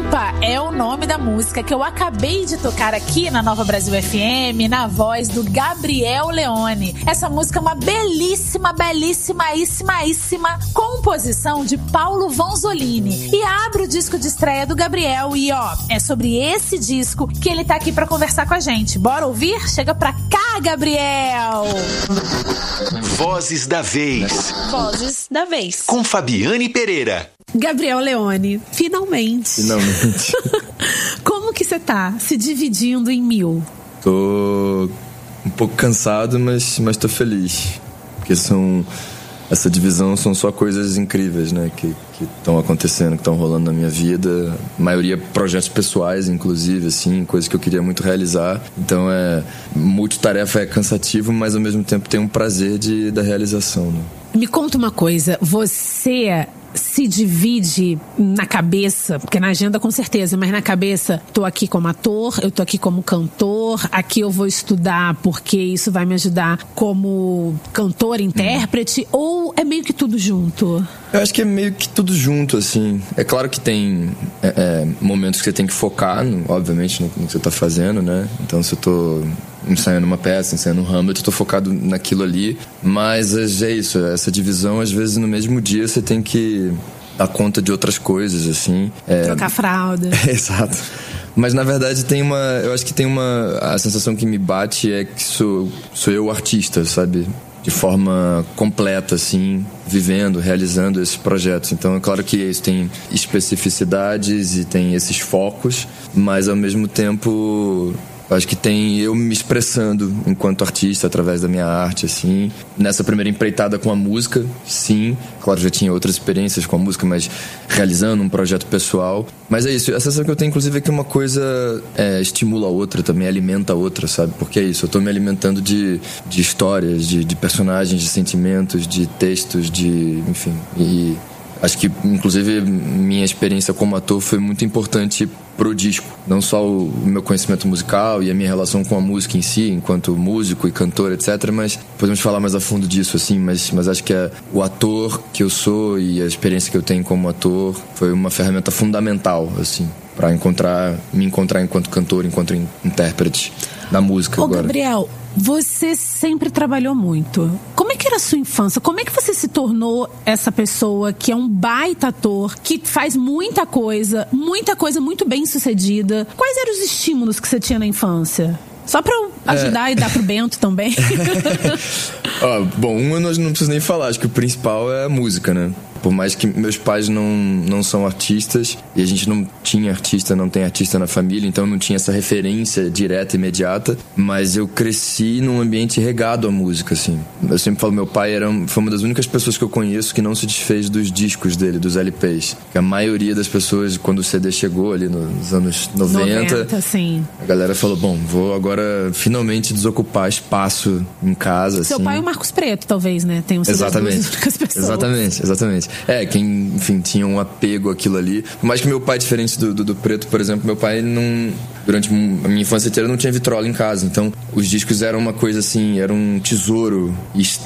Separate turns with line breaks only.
Pipa é o nome da música que eu acabei de tocar aqui na Nova Brasil FM, na voz do Gabriel Leone. Essa música é uma belíssima composição de Paulo Vanzolini e abre o disco de estreia do Gabriel. E é sobre esse disco que ele tá aqui pra conversar com a gente. Bora ouvir? Chega pra cá, Gabriel!
Vozes da Vez.
Vozes da Vez.
Com Fabiane Pereira.
Gabriel Leone, finalmente. Como que você tá se dividindo em 1000?
Tô um pouco cansado, mas tô feliz. Porque essa divisão são só coisas incríveis, né? Que estão acontecendo, que estão rolando na minha vida. A maioria projetos pessoais, inclusive, assim, coisas que eu queria muito realizar. Então multitarefa é cansativo, mas ao mesmo tempo tem um prazer da realização, né?
Me conta uma coisa, você se divide na cabeça, porque na agenda com certeza, mas na cabeça, tô aqui como ator, eu tô aqui como cantor, aqui eu vou estudar porque isso vai me ajudar como cantor, intérprete, ou é meio que tudo junto?
Eu acho que é meio que tudo junto, assim. É claro que tem momentos que você tem que focar, obviamente, no que você tá fazendo, né? Então, se eu tô ensaiando uma peça, ensaiando um Hamlet, eu tô focado naquilo ali. Mas é isso, essa divisão, às vezes, no mesmo dia, você tem que dar conta de outras coisas, assim.
Trocar fralda.
Exato. Mas, na verdade, eu acho que tem a sensação que me bate é que sou eu o artista, sabe? De forma completa, assim, vivendo, realizando esses projetos. Então, é claro que isso tem especificidades e tem esses focos, mas, ao mesmo tempo, acho que tem eu me expressando enquanto artista através da minha arte, assim. Nessa primeira empreitada com a música, sim. Claro, já tinha outras experiências com a música, mas realizando um projeto pessoal. Mas é isso, a sensação que eu tenho, inclusive, é que uma coisa estimula a outra também, alimenta a outra, sabe? Porque é isso, eu tô me alimentando de histórias, de personagens, de sentimentos, de textos, enfim. E acho que, inclusive, minha experiência como ator foi muito importante pro disco. Não só o meu conhecimento musical e a minha relação com a música em si, enquanto músico e cantor, etc. Mas podemos falar mais a fundo disso, assim. Mas acho que o ator que eu sou e a experiência que eu tenho como ator foi uma ferramenta fundamental, assim, para me encontrar enquanto cantor, enquanto intérprete da música. Agora,
Gabriel, você sempre trabalhou muito. Como é que era a sua infância? Como é que você se tornou essa pessoa que é um baita ator, que faz muita coisa muito bem sucedida? Quais eram os estímulos que você tinha na infância? Só pra eu ajudar e dar pro Bento também.
Bom, nós não precisamos nem falar. Acho que o principal é a música, né? Por mais que meus pais não são artistas, e a gente não tem artista na família, então não tinha essa referência direta, imediata, mas eu cresci num ambiente regado à música, assim. Eu sempre falo, meu pai foi uma das únicas pessoas que eu conheço que não se desfez dos discos dele, dos LPs. Porque a maioria das pessoas, quando o CD chegou ali nos anos 90,
sim.
A galera falou, bom, vou agora finalmente desocupar espaço em casa.
Seu
assim.
pai é o Marcos Preto, talvez, né? Tem um CD das únicas pessoas.
Exatamente. Quem, enfim, tinha um apego àquilo ali. Por mais que meu pai, diferente do Preto, por exemplo, meu pai durante a minha infância inteira não tinha vitrola em casa. Então, os discos eram uma coisa assim, era um tesouro